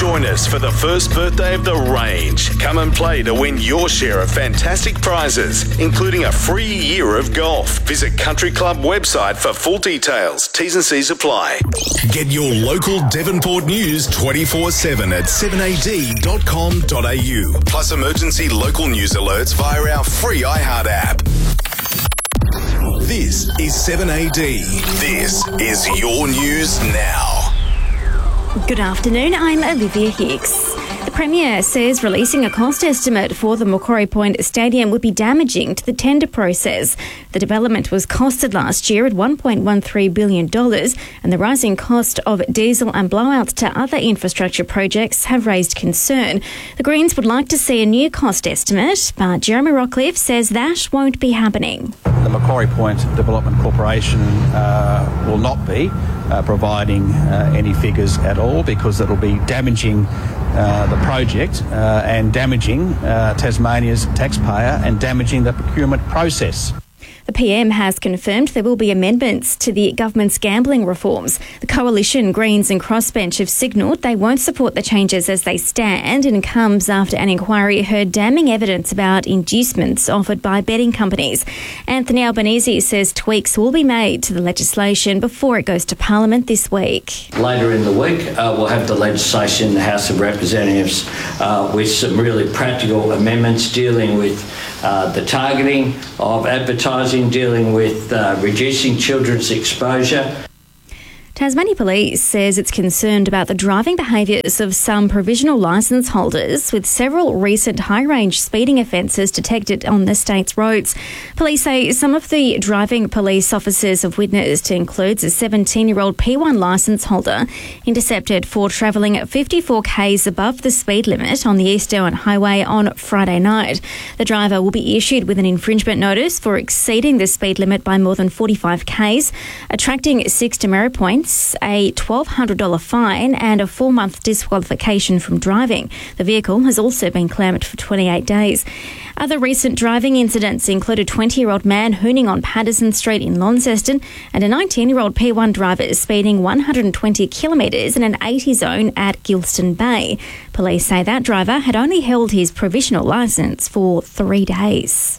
Join us for the first birthday of the range. Come and play to win your share of fantastic prizes, including a free year of golf. Visit Country Club website for full details. T's and C's apply. Get your local Devonport news 24/7 at 7ad.com.au. Plus emergency local news alerts via our free iHeart app. This is 7AD. This is your news now. Good afternoon, I'm Olivia Hicks. The Premier says releasing a cost estimate for the Macquarie Point Stadium would be damaging to the tender process. The development was costed last year at $1.13 billion, and the rising cost of diesel and blowouts to other infrastructure projects have raised concern. The Greens would like to see a new cost estimate, but Jeremy Rockcliffe says that won't be happening. The Macquarie Point Development Corporation will not be providing any figures at all, because it'll be damaging the project and damaging Tasmania's taxpayer and damaging the procurement process. The PM has confirmed there will be amendments to the government's gambling reforms. The Coalition, Greens and Crossbench have signalled they won't support the changes as they stand, and comes after an inquiry heard damning evidence about inducements offered by betting companies. Anthony Albanese says tweaks will be made to the legislation before it goes to Parliament this week. Later in the week, we'll have the legislation in the House of Representatives with some really practical amendments dealing with the targeting of advertising, dealing with reducing children's exposure. Tasmania Police says it's concerned about the driving behaviours of some provisional licence holders, with several recent high-range speeding offences detected on the state's roads. Police say some of the driving police officers have witnessed includes a 17-year-old P1 licence holder intercepted for travelling at 54 k's above the speed limit on the East Derwent Highway on Friday night. The driver will be issued with an infringement notice for exceeding the speed limit by more than 45 k's, attracting 6 demerit points, a $1,200 fine and a 4-month disqualification from driving. The vehicle has also been clamped for 28 days. Other recent driving incidents include a 20-year-old man hooning on Patterson Street in Launceston and a 19-year-old P1 driver speeding 120 kilometres in an 80 zone at Gilston Bay. Police say that driver had only held his provisional licence for 3 days.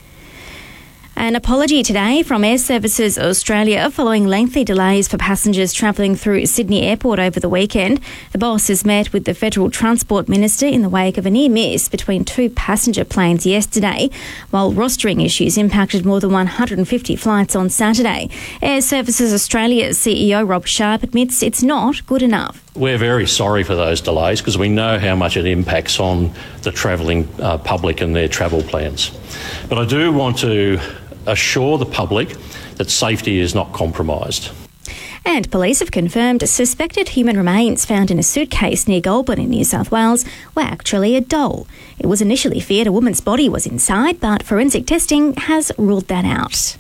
An apology today from Air Services Australia following lengthy delays for passengers travelling through Sydney Airport over the weekend. The boss has met with the Federal Transport Minister in the wake of a near miss between 2 passenger planes yesterday, while rostering issues impacted more than 150 flights on Saturday. Air Services Australia's CEO Rob Sharp admits it's not good enough. We're very sorry for those delays because we know how much it impacts on the travelling public and their travel plans. But I do want to assure the public that safety is not compromised. And police have confirmed suspected human remains found in a suitcase near Goulburn in New South Wales were actually a doll. It was initially feared a woman's body was inside, but forensic testing has ruled that out.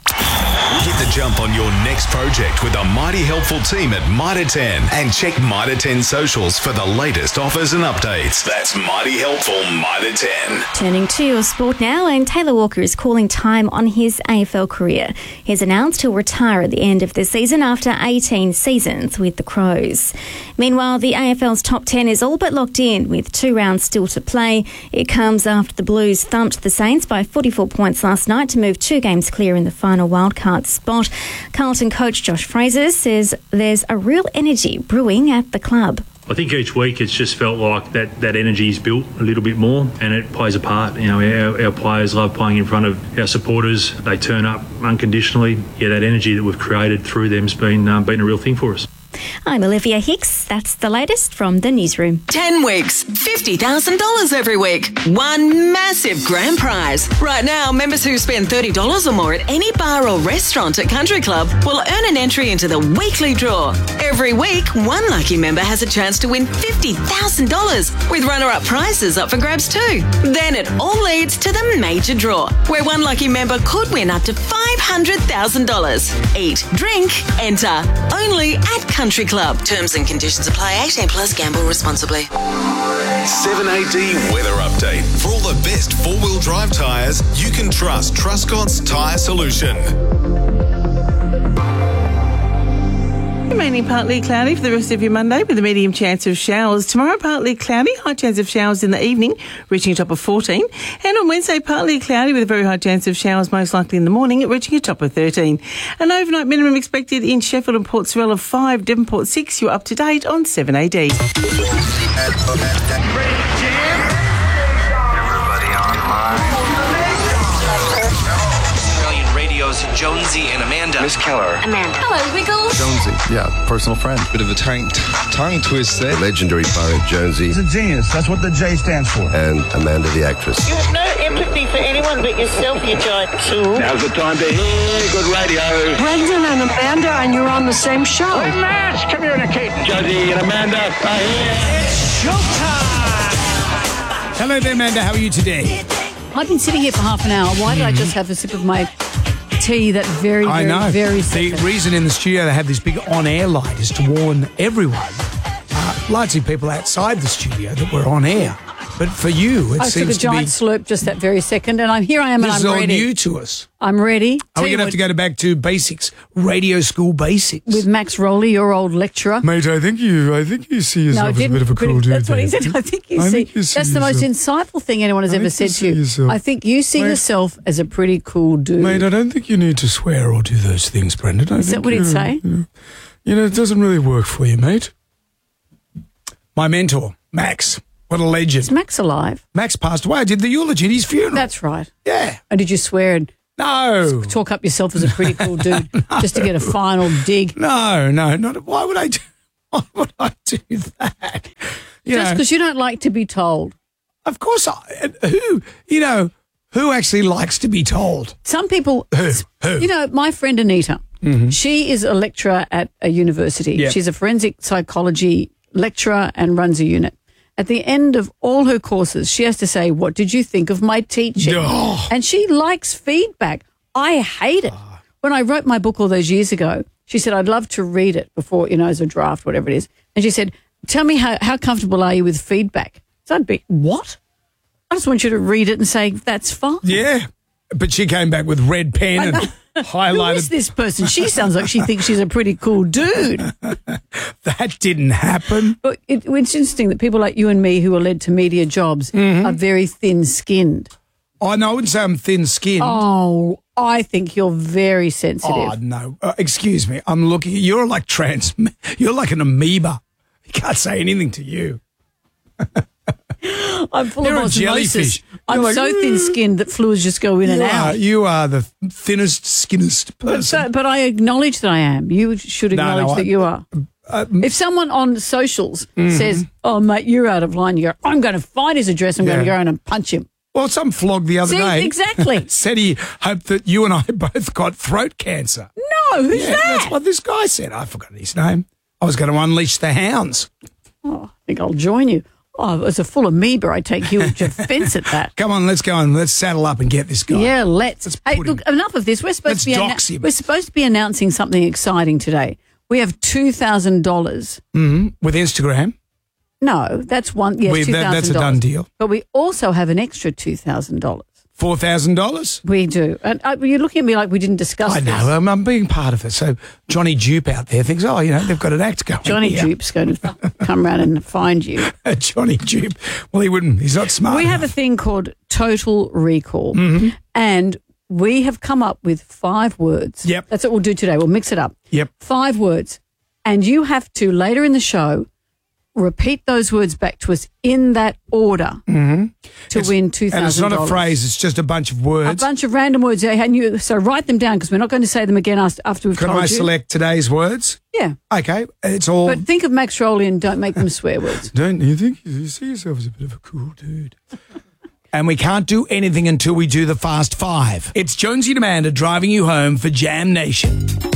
Hit the jump on your next project with a mighty helpful team at Mitre 10 and check Mitre 10 socials for the latest offers and updates. That's mighty helpful Mitre 10. Turning to your sport now, and Taylor Walker is calling time on his AFL career. He's announced he'll retire at the end of the season after 18 seasons with the Crows. Meanwhile, the AFL's top 10 is all but locked in with 2 rounds still to play. It comes after the Blues thumped the Saints by 44 points last night to move 2 games clear in the final wildcard spot. Carlton coach Josh Fraser says there's a real energy brewing at the club. I think each week it's just felt like that energy is built a little bit more, and it plays a part. You know, our players love playing in front of our supporters. They turn up unconditionally. Yeah, that energy that we've created through them's been a real thing for us. I'm Olivia Hicks. That's the latest from the newsroom. 10 weeks, $50,000 every week. One massive grand prize. Right now, members who spend $30 or more at any bar or restaurant at Country Club will earn an entry into the weekly draw. Every week, one lucky member has a chance to win $50,000 with runner-up prizes up for grabs too. Then it all leads to the major draw, where one lucky member could win up to $500,000. Eat, drink, enter. Only at Country Club. Terms and conditions apply. 18 plus. Gamble responsibly. 7AD weather update. For all the best four-wheel drive tyres, you can trust Truscott's Tyre Solution. Remaining partly cloudy for the rest of your Monday with a medium chance of showers. Tomorrow, partly cloudy, high chance of showers in the evening, reaching a top of 14. And on Wednesday, partly cloudy with a very high chance of showers, most likely in the morning, reaching a top of 13. An overnight minimum expected in Sheffield and Port Sorell of 5, Devonport 6. You're up to date on 7AD. Everybody online. Radio's Jonesy and Amanda. Miss Keller. Amanda. Hello, Wiggles. Jonesy, yeah, personal friend. Bit of a tongue twist there. Legendary poet Jonesy. He's a genius. That's what the J stands for. And Amanda the actress. You have no empathy for anyone but yourself, you giant tool. Now's the time to hear good radio. Brendan and Amanda, and you're on the same show. Let's communicate. Jonesy and Amanda are here. It's showtime. Hello there, Amanda. How are you today? I've been sitting here for half an hour. Why did I just have a sip of my tea that very second? The reason in the studio they have this big on-air light is to warn everyone, largely people outside the studio, that we're on air. But for you, I took a giant slurp just that very second, and I'm ready. This is all new to us. I'm ready. Are we going to have to go back to basics, radio school basics? With Max Rowley, your old lecturer. Mate, I think you see yourself as a bit of a cool dude. That's what he said. I think you see that's the most insightful thing anyone has ever said to you. I think you see yourself as a pretty cool dude. Mate, I don't think you need to swear or do those things, Brendan. Is that what he'd say? You know, it doesn't really work for you, mate. My mentor, Max. What a legend. Is Max alive? Max passed away. I did the eulogy at his funeral. That's right. Yeah. And did you swear and talk up yourself as a pretty cool dude just to get a final dig? No, not. Why would I do that? Just because you don't like to be told. Of course. Who actually likes to be told? Some people. Who? You know, my friend Anita, she is a lecturer at a university. Yep. She's a forensic psychology lecturer and runs a unit. At the end of all her courses, she has to say, "What did you think of my teaching?" Oh. And she likes feedback. I hate it. When I wrote my book all those years ago, she said, "I'd love to read it before, as a draft, whatever it is." And she said, "Tell me how comfortable are you with feedback?" So I'd be, "What? I just want you to read it and say, that's fine." Yeah. But she came back with red pen and highlighted. Who is this person? She sounds like she thinks she's a pretty cool dude. That didn't happen. But it's interesting that people like you and me who are led to media jobs are very thin-skinned. Oh, no, I wouldn't say I'm thin-skinned. Oh, I think you're very sensitive. Oh, no. Excuse me. I'm looking. You're like you're like an amoeba. You can't say anything to you. I'm full You're of a osmosis. jellyfish. I'm so thin-skinned that fluids just go in and out. You are the thinnest, skinnest person. But I acknowledge that I am. You should acknowledge that you are. If someone on socials says, "Oh, mate, you're out of line," you go, "I'm going to find his address. I'm going to go in and punch him." Well, some flog the other day. Exactly. Said he hoped that you and I both got throat cancer. No, who's that? That's what this guy said. I forgot his name. I was going to unleash the hounds. Oh, I think I'll join you. Oh, as a full amoeba, I take huge offence at that. Come on, let's go and let's saddle up and get this guy. Yeah, let's. Hey, look, enough of this. We're supposed to be announcing something exciting today. We have $2,000. With Instagram? No, that's one. Yes, $2,000. That's a done deal. But we also have an extra $2,000. $4,000? We do. And you're looking at me like we didn't discuss this. I know. I'm being part of it. So Johnny Dupe out there thinks, they've got an act going. Johnny Dupe's going to come round and find you. Johnny Dupe. Well, he wouldn't. He's not smart We enough. have a thing called Total Recall. And we have come up with 5 words. Yep. That's what we'll do today. We'll mix it up. Yep. 5 words. And you have to, later in the show, repeat those words back to us in that order to win $2,000. And it's not a phrase, it's just a bunch of words. A bunch of random words. So write them down because we're not going to say them again after we've told you. Can I select today's words? Yeah. Okay. It's all... But think of Max Rowley and don't make them swear words. Don't you think you see yourself as a bit of a cool dude? And we can't do anything until we do the Fast Five. It's Jonesy and Amanda driving you home for Jam Nation.